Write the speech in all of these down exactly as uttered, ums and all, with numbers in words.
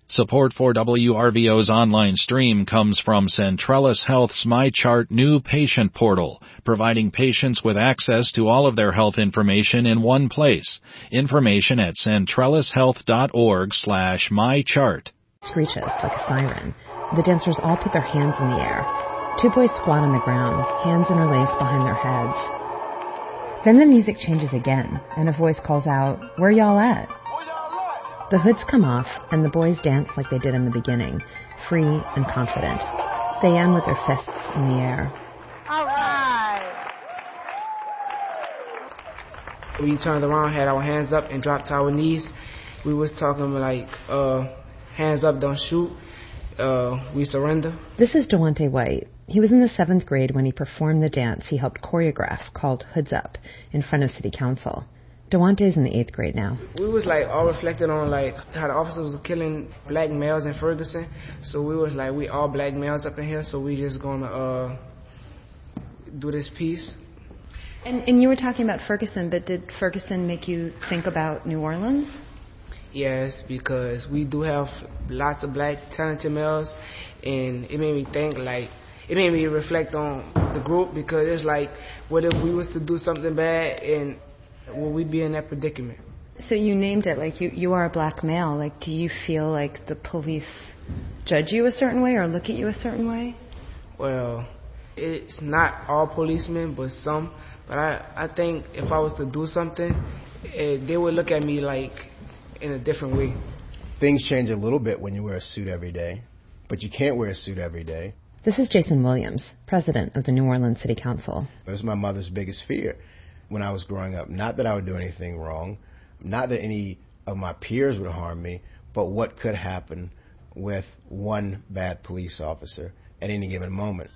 Support for W R V O's online stream comes from Centrellis Health's MyChart new patient portal, providing patients with access to all of their health information in one place. Information at centrellishealth.org slash mychart. Screeches like a siren. The dancers all put their hands in the air. Two boys squat on the ground, hands interlaced behind their heads. Then the music changes again, and a voice calls out, "Where y'all at?" The hoods come off, and the boys dance like they did in the beginning, free and confident. They end with their fists in the air. All right. We turned around, had our hands up, and dropped to our knees. We was talking like, uh, hands up, don't shoot. Uh, we surrender. This is Dewante White. He was in the seventh grade when he performed the dance he helped choreograph called Hoods Up in front of City Council. Dewante's in the eighth grade now. We was like all reflecting on like how the officers was killing black males in Ferguson. So we was like, we all black males up in here, so we just gonna uh, do this piece. And, and you were talking about Ferguson, but did Ferguson make you think about New Orleans? Yes, because we do have lots of black talented males, and it made me think like, it made me reflect on the group, because it's like, what if we was to do something bad and will we be in that predicament? So you named it, like you, you are a black male. Like, do you feel like the police judge you a certain way or look at you a certain way? Well, it's not all policemen, but some. But I, I think if I was to do something, it, they would look at me like in a different way. Things change a little bit when you wear a suit every day, but you can't wear a suit every day. This is Jason Williams, president of the New Orleans City Council. It was my mother's biggest fear when I was growing up. Not that I would do anything wrong, not that any of my peers would harm me, but what could happen with one bad police officer at any given moment.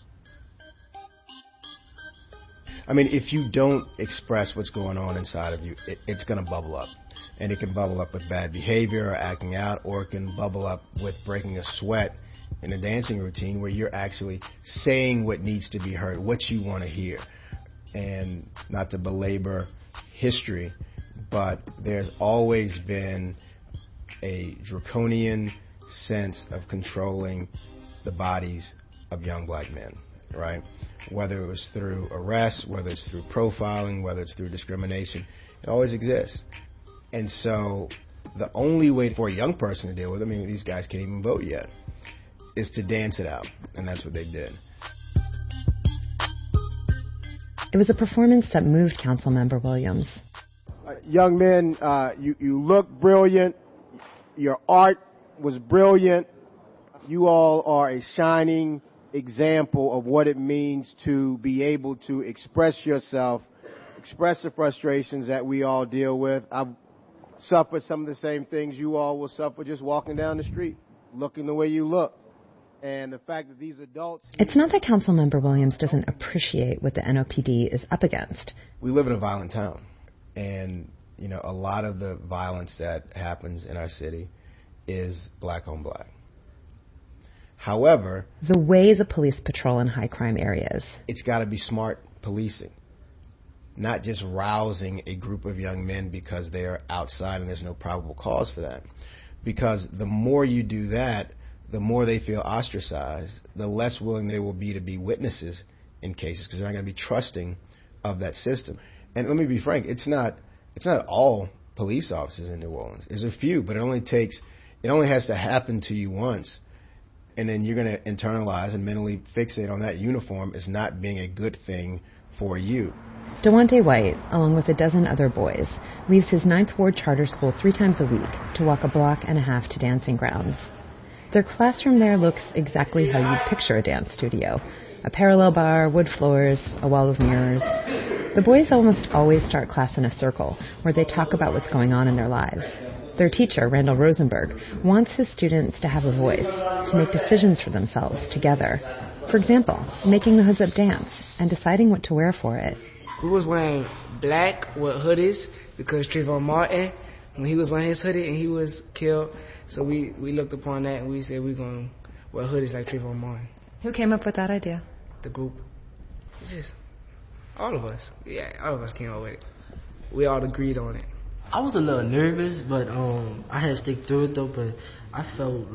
I mean, if you don't express what's going on inside of you, it, it's going to bubble up. And it can bubble up with bad behavior or acting out, or it can bubble up with breaking a sweat in a dancing routine where you're actually saying what needs to be heard, what you want to hear. And not to belabor history, but there's always been a draconian sense of controlling the bodies of young black men, right? Whether it was through arrest, whether it's through profiling, whether it's through discrimination, it always exists. And so the only way for a young person to deal with it, I mean, these guys can't even vote yet, is to dance it out. And that's what they did. It was a performance that moved Councilmember Williams. Uh, young men, uh, you, you look brilliant. Your art was brilliant. You all are a shining example of what it means to be able to express yourself, express the frustrations that we all deal with. I've suffered some of the same things you all will suffer just walking down the street, looking the way you look. And the fact that these adults... It's not that Councilmember Williams doesn't appreciate what the N O P D is up against. We live in a violent town. And, you know, a lot of the violence that happens in our city is black on black. However... The way the police patrol in high crime areas... It's got to be smart policing. Not just rousing a group of young men because they are outside and there's no probable cause for that. Because the more you do that, the more they feel ostracized, the less willing they will be to be witnesses in cases, because they're not going to be trusting of that system. And let me be frank, it's not it's not all police officers in New Orleans. There's a few, but it only takes it only has to happen to you once, and then you're going to internalize and mentally fixate on that uniform as not being a good thing for you. Dewante White, along with a dozen other boys, leaves his Ninth Ward charter school three times a week to walk a block and a half to dancing grounds. Their classroom there looks exactly how you'd picture a dance studio. A parallel bar, wood floors, a wall of mirrors. The boys almost always start class in a circle where they talk about what's going on in their lives. Their teacher, Randall Rosenberg, wants his students to have a voice, to make decisions for themselves together. For example, making the Hoods Up dance and deciding what to wear for it. We was wearing black with hoodies because Trayvon Martin, when he was wearing his hoodie and he was killed, so we, we looked upon that and we said we're going to wear hoodies like Trayvon Martin. Who came up with that idea? The group. It's just all of us. Yeah, all of us came up with it. We all agreed on it. I was a little nervous, but um, I had to stick through it though. But I felt